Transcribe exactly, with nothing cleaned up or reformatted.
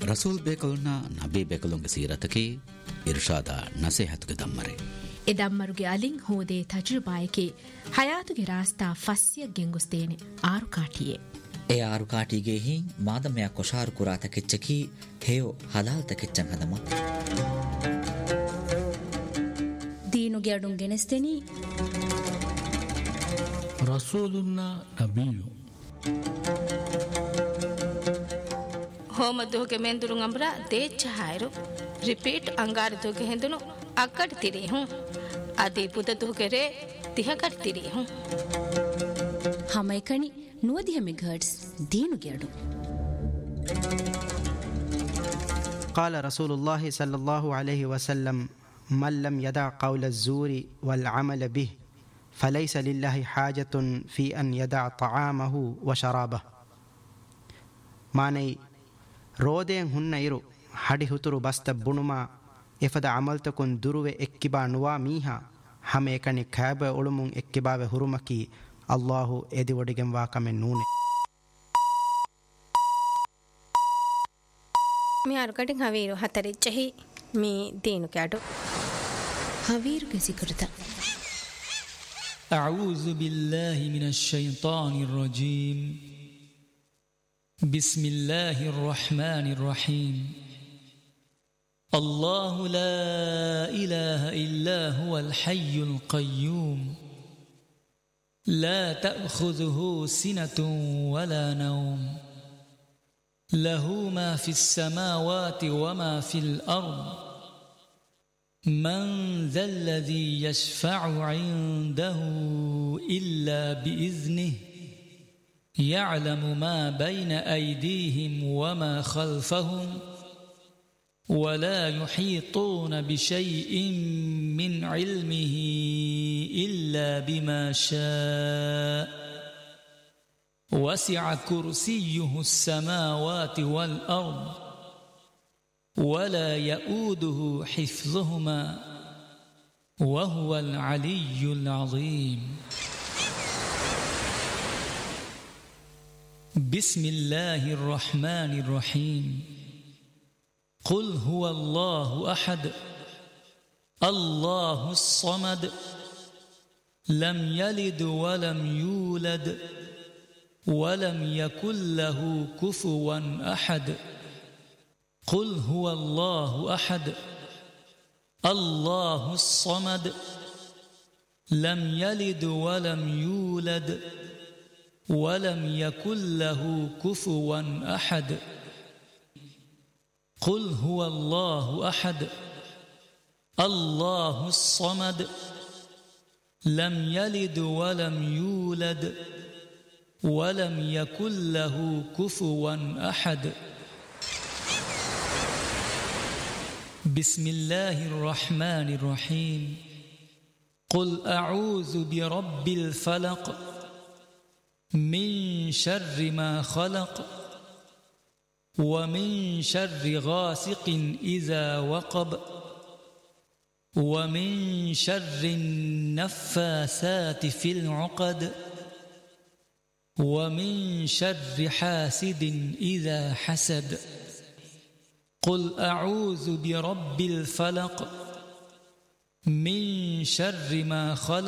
ರಸೂಲ್ ಬೇಕಲುನ್ನ ನಬಿ ಬೇಕಲುಂಗೆ ಸೀರತಕಿ ಇರ್ಷಾದ ನಸೀಹತುಗೆ ದಮ್ಮರೆ ಎ ದಮ್ಮರುಗೆ ಅಲಿಂ ಹೋದೆ ತಜುರ್ಬಾಯಕೆ ಹಯಾತುಗೆ ರಾಸ್ತಾ ಫಸ್ಸಿಯ ಗೆಂಗುಸ್ತೇನೆ ಆರು ಕಾಟಿಯೆ ಎ ಆರು ಕಾಟಿಗೆ ಹಿ ಮಾದಮೆಯ ಕೊಶಾರು ಕುರಾತ ಕೆಚ್ಚಕಿ ಹೇಯೋ ಹಲಾಲ್ತ ಕೆಚ್ಚಂ ಹದಮ ದೀನುಗೆ ಅಡುಂ ಗೆನೆಸ್ತೇನಿ ರಸೂಲುನ್ನ ನಬಿಯು ಹೋಮದುಗೆ ಮೆಂದುರು ಅಂಬ್ರ ದೇಚ್ಚ ಹಾಯರು ರಿಪೀಟ್ ಅಂಗಾರದುಗೆ ಹೆಂದುನು ಅಕ್ಕಡ್ತಿರಿ ಹ್ಞೂ ಅದೇ ಬುಧದುಗೆ ರೇ ತಿಹ ಕಟ್ತಿರಿ ಹ್ಞೂ ಹಮೈಕಣಿ ನುವದಿಹ ಮೆಗಾಹರ್ಟ್ಸ್ ದೀನುಗೆ ಅಡು قال رسول الله صلى الله عليه وسلم من لم يدع قول الزور والعمل به فليس لله حاجة في أن يدع طعامه وشرابه ماني ರೋದೇನ್ ಹುನ್ನ ಇರು ಹಡಿ ಹುತುರು ಬಸ್ತ ಬುಣುಮಾ ಎಫದ ಅಮಲ್ತಕೊನ್ ದುರುವೆ ಎಕ್ಕಿಬಾ ನುವಾ ಮೀಹಾ ಹಮೆ ಕಣಿ ಖಾಬ ಒಳುಮುಂ ಎಕ್ಕಿಬಾವೆ ಹುರುಮಕಿ ಅಲ್ಲಾಹು ಎದಿ ಒಡಿಗೆಂ ವಾಕಮೆ ನೂನೆ ಮಿ ಆರುಕಟಿಂಗ್ ಹವೀರು ಹತರಿ ಚಹಿ ಮಿ ದೀನು ಕ್ಯಾಡು ಹವೀರುಗೆ ಸಿಕುರುತ أعوذ بالله من الشيطان الرجيم بسم الله الرحمن الرحيم الله لا إله إلا هو الحي القيوم لا تأخذه سنة ولا نوم له ما في السماوات وما في الأرض من ذا الذي يشفع عنده إلا بإذنه يعلم ما بين أيديهم وما خلفهم ولا يحيطون بشيء من علمه إلا بما شاء وسع كرسيه السماوات والأرض ولا يؤوده حفظهما وهو العلي العظيم بسم الله الرحمن الرحيم قل هو الله أحد الله الصمد لم يلد ولم يولد ولم يكن له كفوا أحد قل هو الله أحد الله الصمد لم يلد ولم يولد ولم يكن له كفوا أحد قل هو الله أحد الله الصمد لم يلد ولم يولد ولم يكن له كفوا أحد بسم الله الرحمن الرحيم قل أعوذ برب الفلق من شر ما خلق ومن شر غاسق إذا وقب ومن شر النفاثات في العقد ومن شر حاسد إذا حسد قل أعوذ برب الفلق من شر ما خلق